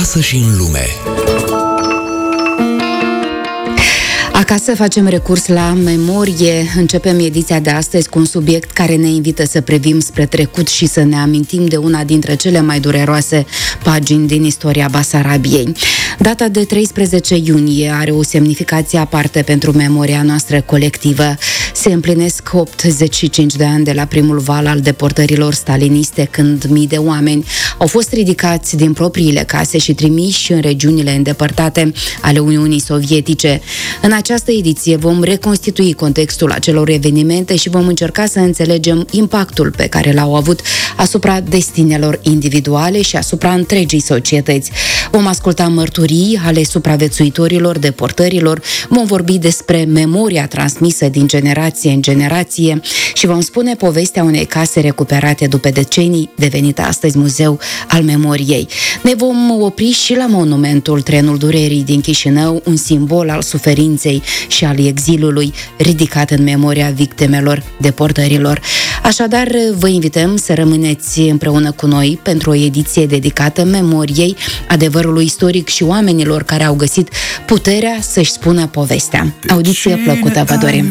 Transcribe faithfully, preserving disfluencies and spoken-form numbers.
acasă și în lume. Acasă facem recurs la memorie. Începem ediția de astăzi cu un subiect care ne invită să privim spre trecut și să ne amintim de una dintre cele mai dureroase pagini din istoria Basarabiei. Data de treisprezece iunie are o semnificație aparte pentru memoria noastră colectivă. Se împlinesc optzeci și cinci de ani de la primul val al deportărilor staliniste, când mii de oameni au fost ridicați din propriile case și trimiși în regiunile îndepărtate ale Uniunii Sovietice. În această ediție vom reconstitui contextul acelor evenimente și vom încerca să înțelegem impactul pe care l-au avut asupra destinelor individuale și asupra întregii societăți. Vom asculta mărturii ale supraviețuitorilor deportărilor, vom vorbi despre memoria transmisă din generație în generație și vom spune povestea unei case recuperate după decenii, devenită astăzi muzeu al memoriei. Ne vom opri și la monumentul Trenul Durerii din Chișinău, un simbol al suferinței și al exilului, ridicat în memoria victimelor deportărilor. Așadar, vă invităm să rămâneți împreună cu noi pentru o ediție dedicată memoriei, adevărului istoric și oamenilor care au găsit puterea să-și spună povestea. Audiție plăcută vă dorim!